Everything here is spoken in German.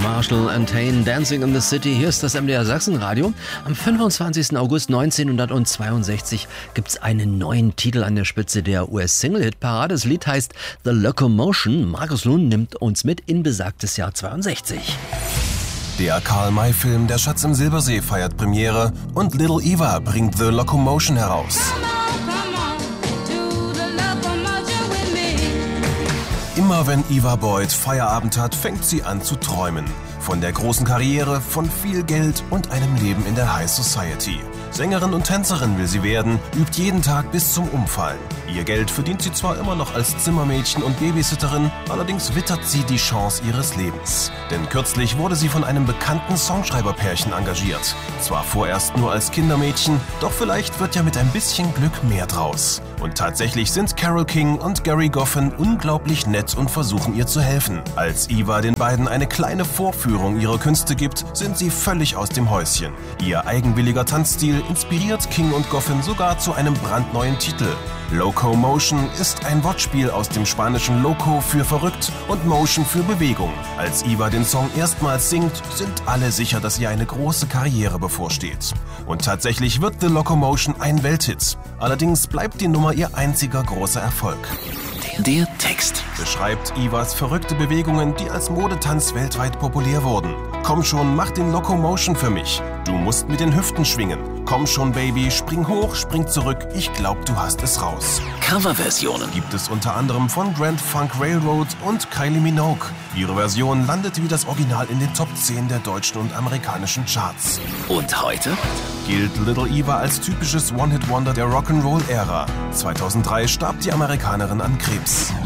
Marshall and Tane, Dancing in the City. Hier ist das MDR Sachsenradio. Am 25. August 1962 gibt es einen neuen Titel an der Spitze der US-Single-Hit-Parade. Das Lied heißt The Locomotion. Markus Lund nimmt uns mit in besagtes Jahr 62. Der Karl-May-Film Der Schatz im Silbersee feiert Premiere und Little Eva bringt The Locomotion heraus. Immer wenn Eva Boyd Feierabend hat, fängt sie an zu träumen. Von der großen Karriere, von viel Geld und einem Leben in der High Society. Sängerin und Tänzerin will sie werden, übt jeden Tag bis zum Umfallen. Ihr Geld verdient sie zwar immer noch als Zimmermädchen und Babysitterin, allerdings wittert sie die Chance ihres Lebens. Denn kürzlich wurde sie von einem bekannten Songschreiberpärchen engagiert. Zwar vorerst nur als Kindermädchen, doch vielleicht wird ja mit ein bisschen Glück mehr draus. Und tatsächlich sind Carole King und Gerry Goffin unglaublich nett und versuchen ihr zu helfen. Als Eva den beiden eine kleine Vorführung ihrer Künste gibt, sind sie völlig aus dem Häuschen. Ihr eigenwilliger Tanzstil inspiriert King und Goffin sogar zu einem brandneuen Titel. Locomotion ist ein Wortspiel aus dem spanischen Loco für verrückt und Motion für Bewegung. Als Eva den Song erstmals singt, sind alle sicher, dass ihr eine große Karriere bevorsteht. Und tatsächlich wird The Locomotion ein Welthit. Allerdings bleibt die Nummer ihr einziger großer Erfolg. Der Text beschreibt Evas verrückte Bewegungen, die als Modetanz weltweit populär wurden. Komm schon, mach den Locomotion für mich. Du musst mit den Hüften schwingen. Komm schon, Baby, spring hoch, spring zurück. Ich glaub, du hast es raus. Coverversionen Gibt es unter anderem von Grand Funk Railroad und Kylie Minogue. Ihre Version landete wie das Original in den Top 10 der deutschen und amerikanischen Charts. Und heute Gilt Little Eva als typisches One-Hit-Wonder der Rock'n'Roll-Ära. 2003 starb die Amerikanerin an Krebs.